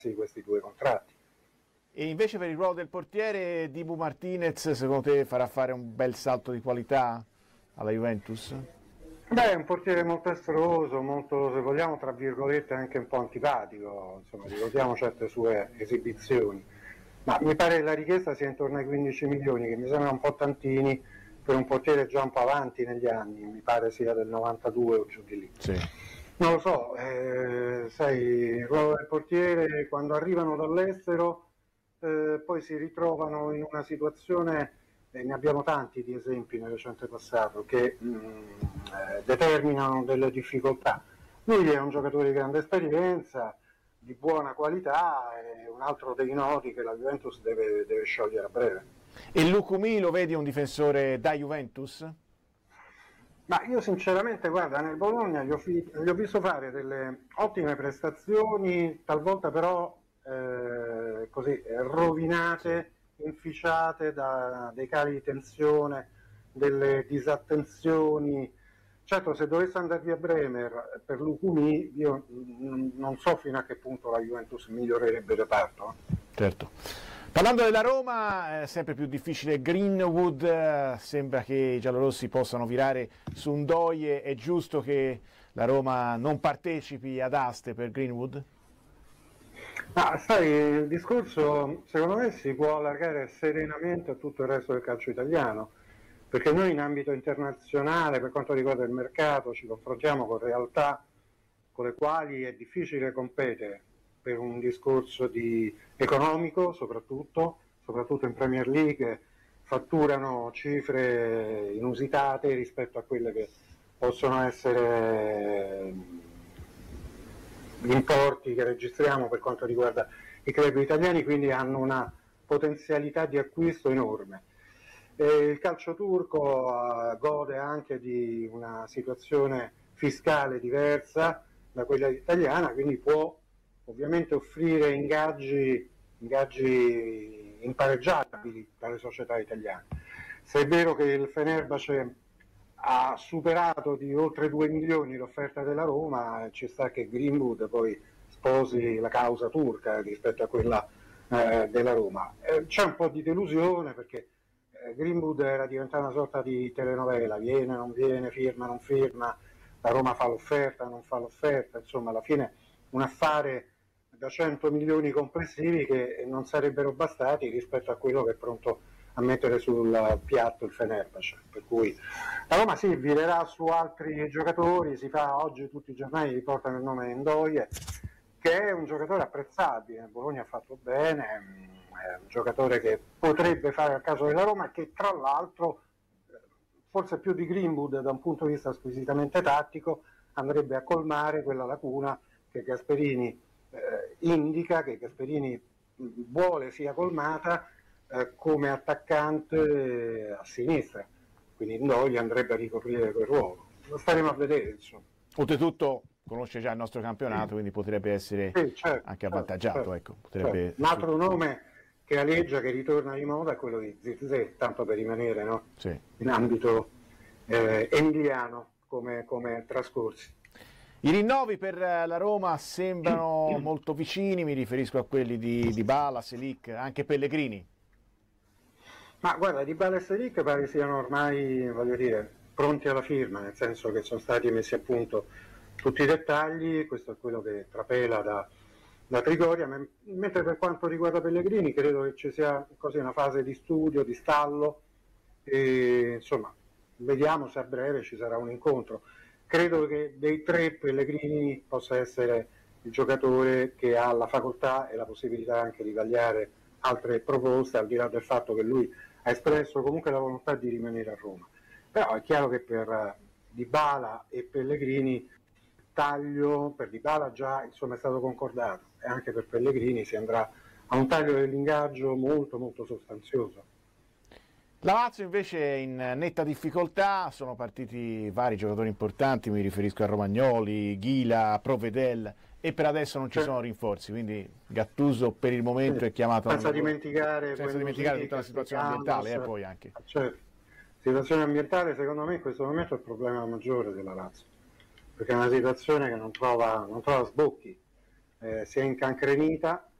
questi due contratti. E invece per il ruolo del portiere, Dibu Martinez, secondo te farà fare un bel salto di qualità alla Juventus? Beh, è un portiere molto estroso, molto, se vogliamo, tra virgolette, anche un po' antipatico, insomma, ricordiamo certe sue esibizioni. Ma mi pare che la richiesta sia intorno ai 15 milioni, che mi sembra un po' tantini per un portiere già un po' avanti negli anni, mi pare sia del 92 o giù di lì. Sì. Non lo so, sai, il ruolo del portiere quando arrivano dall'estero poi si ritrovano in una situazione, ne abbiamo tanti di esempi nel recente passato, che determinano delle difficoltà. Lui è un giocatore di grande esperienza, di buona qualità, è un altro dei nodi che la Juventus deve sciogliere a breve. E Lucumí lo vedi un difensore da Juventus? Ma io sinceramente, guarda, nel Bologna gli ho visto fare delle ottime prestazioni, talvolta però così rovinate, inficiate da dei cali di tensione, delle disattenzioni. Certo, se dovesse andare via Bremer per Lucumí, io non so fino a che punto la Juventus migliorerebbe il reparto. Certo. Parlando della Roma, è sempre più difficile Greenwood, sembra che i giallorossi possano virare su Ndoye, è giusto che la Roma non partecipi ad aste per Greenwood? Ma sai, il discorso secondo me si può allargare serenamente a tutto il resto del calcio italiano, perché noi in ambito internazionale, per quanto riguarda il mercato, ci confrontiamo con realtà con le quali è difficile competere per un discorso economico, soprattutto in Premier League, fatturano cifre inusitate rispetto a quelle che possono essere gli importi che registriamo per quanto riguarda i club italiani, quindi hanno una potenzialità di acquisto enorme. Il calcio turco gode anche di una situazione fiscale diversa da quella italiana, quindi può ovviamente offrire ingaggi impareggiabili dalle società italiane. Se è vero che il Fenerbahce ha superato di oltre 2 milioni l'offerta della Roma, ci sta che Greenwood poi sposi la causa turca rispetto a quella della Roma. C'è un po' di delusione perché Greenwood era diventata una sorta di telenovela, viene, non viene, firma, non firma, la Roma fa l'offerta, non fa l'offerta, insomma alla fine un affare da 100 milioni complessivi che non sarebbero bastati rispetto a quello che è pronto a mettere sul piatto il Fenerbahce, per cui la Roma si virerà su altri giocatori, oggi tutti i giornali riportano il nome di Ndoye, che è un giocatore apprezzabile, Bologna ha fatto bene, è un giocatore che potrebbe fare al caso della Roma e che tra l'altro, forse più di Greenwood da un punto di vista squisitamente tattico, andrebbe a colmare quella lacuna che Gasperini indica, che Gasperini vuole sia colmata come attaccante a sinistra, quindi Ndoye andrebbe a ricoprire quel ruolo. Lo staremo a vedere, insomma. Oltretutto conosce già il nostro campionato, quindi potrebbe essere anche avvantaggiato. Certo. Ecco, potrebbe... Un altro nome che aleggia, che ritorna di moda, è quello di Zirkzee, tanto per rimanere, no? Sì. In ambito emiliano come trascorsi. I rinnovi per la Roma sembrano molto vicini, mi riferisco a quelli di Dybala, Selic, anche Pellegrini. Ma guarda, Dybala e Selic pare siano ormai, voglio dire, pronti alla firma, nel senso che sono stati messi a punto tutti i dettagli, questo è quello che trapela da Trigoria, mentre per quanto riguarda Pellegrini credo che ci sia così una fase di studio, di stallo, e insomma vediamo se a breve ci sarà un incontro. Credo che dei tre Pellegrini possa essere il giocatore che ha la facoltà e la possibilità anche di vagliare altre proposte, al di là del fatto che lui ha espresso comunque la volontà di rimanere a Roma. Però è chiaro che per Dybala e Pellegrini taglio, per Dybala già insomma è stato concordato, e anche per Pellegrini si andrà a un taglio dell'ingaggio molto molto sostanzioso. La Lazio invece è in netta difficoltà, sono partiti vari giocatori importanti, mi riferisco a Romagnoli, Ghila, Provedel, e per adesso non ci sono rinforzi, quindi Gattuso per il momento è chiamato senza dimenticare tutta la situazione ambientale, poi anche. Certo. Situazione ambientale secondo me in questo momento è il problema maggiore della Lazio, perché è una situazione che non trova sbocchi, si è incancrenita,